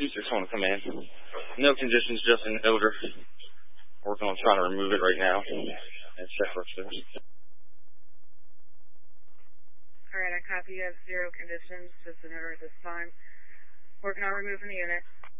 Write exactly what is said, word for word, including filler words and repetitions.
two six one, come in. No conditions, just an odor. Working on trying to remove it right now. And check for upstairs. Alright, I copy. You have zero conditions, just an odor at this time. Working on removing the unit.